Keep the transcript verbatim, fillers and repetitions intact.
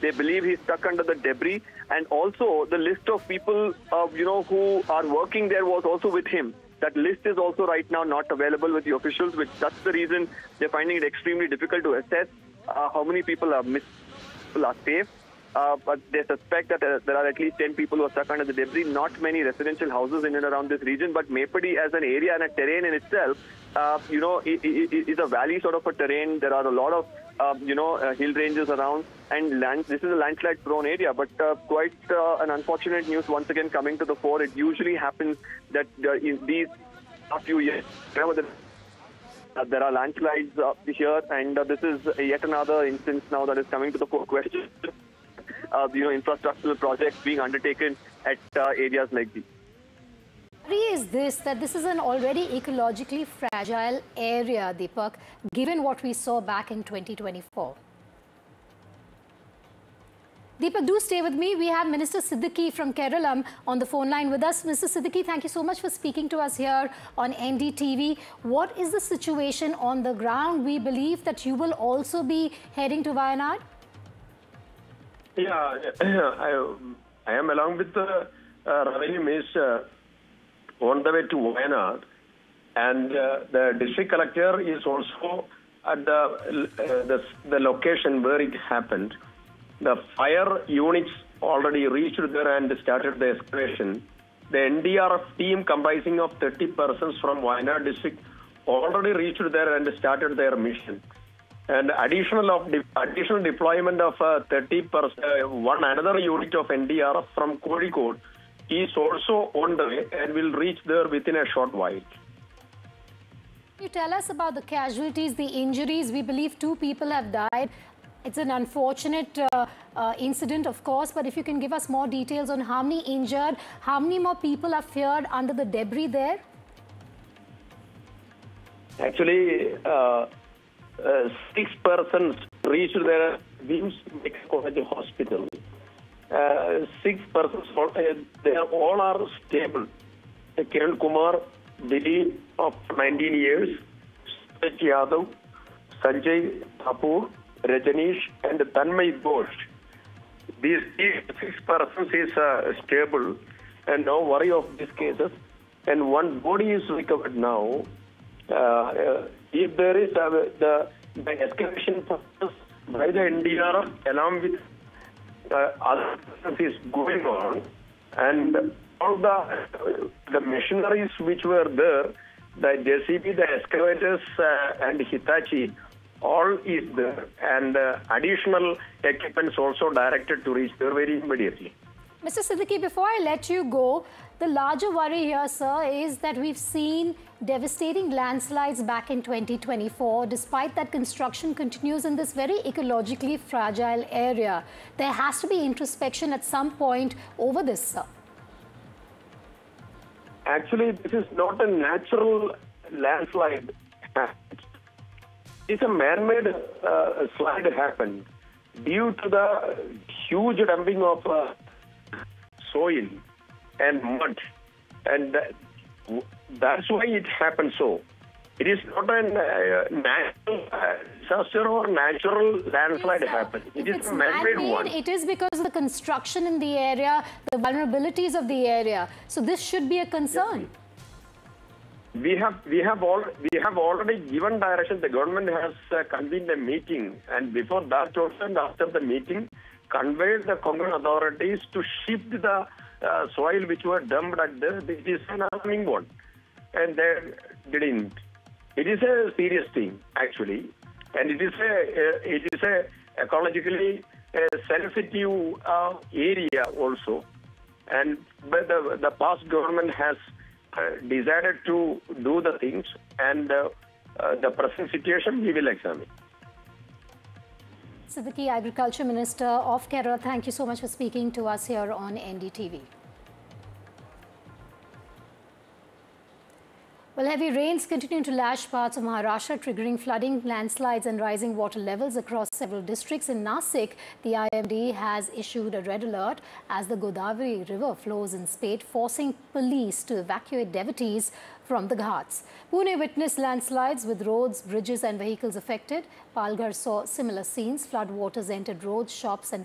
They believe he's stuck under the debris. And also, the list of people, uh, you know, who are working there was also with him. That list is also right now not available with the officials, which that's the reason they're finding it extremely difficult to assess uh, how many people are missing, people are safe. Uh, but they suspect that uh, there are at least ten people who are stuck under the debris. Not many residential houses in and around this region, but Mepadi as an area and a terrain in itself, uh, you know, is a valley sort of a terrain. There are a lot of, uh, you know, uh, hill ranges around, and land. This is a landslide-prone area, but uh, quite uh, an unfortunate news once again coming to the fore. It usually happens that uh, in these last few years, whenever the Uh, there are landslides uh, here, and uh, this is yet another instance now that is coming to the fore. Question, uh, you know, infrastructural projects being undertaken at uh, areas like these. Worry is this, that this is an already ecologically fragile area, Deepak, given what we saw back in twenty twenty-four. Deepak, do stay with me. We have Minister Siddiqui from Kerala on the phone line with us. Mister Siddiqui, thank you so much for speaking to us here on N D T V. What is the situation on the ground? We believe that you will also be heading to Wayanad. Yeah, I, I am along with the uh, Revenue Minister on the way to Wayanad, and uh, the district collector is also at the, uh, the, the location where it happened. The fire units already reached there and started the excavation. The N D R F team comprising of thirty persons from Wayanad district already reached there and started their mission. And additional of de additional deployment of uh, thirty percent, uh, one another unit of N D R F from Kozhikode is also on the way and will reach there within a short while. Can you tell us about the casualties, the injuries? We believe two people have died. It's an unfortunate uh, uh, incident, of course, but if you can give us more details on how many injured, how many more people are feared under the debris there? Actually, uh, uh, six persons reached their Vims Medical College Hospital. Uh, six persons, uh, they are, all are stable. Uh, Kiran Kumar, Dilip of nineteen years, Suraj Yadav, Sanjay Kapoor, Rajanish and Tanmay Ghosh. These six persons is uh, stable and no worry of these cases. And one body is recovered now. Uh, uh, if there is uh, the, the excavation process by the N D R F along with uh, other persons is going on, and all the the machineries which were there, the J C B, the excavators uh, and Hitachi, all is there, and uh, additional equipments also directed to reach there very immediately. Mister Siddiqui, before I let you go, the larger worry here, sir, is that we've seen devastating landslides back in twenty twenty-four. Despite that, construction continues in this very ecologically fragile area. There has to be introspection at some point over this, sir. Actually, this is not a natural landslide. It's a man-made uh, slide happened due to the huge dumping of uh, soil and mud, and that's why it happened so. It is not a uh, natural uh, disaster or natural landslide happened. It is a man-made one. It is because of the construction in the area, the vulnerabilities of the area. So this should be a concern. Yes. We have we have all we have already given direction. The government has uh, convened a meeting, and before that also and after the meeting, conveyed the Konkan authorities to shift the uh, soil which were dumped at the. It is an alarming one, and they didn't. It is a serious thing actually, and it is a uh, it is a ecologically uh, sensitive uh, area also, and but the the past government has Uh, decided to do the things, and uh, uh, the present situation we will examine. Siddiqui, Agriculture Minister of Kerala, thank you so much for speaking to us here on N D T V. Well, heavy rains continue to lash parts of Maharashtra, triggering flooding, landslides and rising water levels across several districts. In Nasik, the I M D has issued a red alert as the Godavari River flows in spate, forcing police to evacuate devotees from the ghats. Pune witnessed landslides with roads, bridges and vehicles affected. Palghar saw similar scenes. Flood waters entered roads, shops and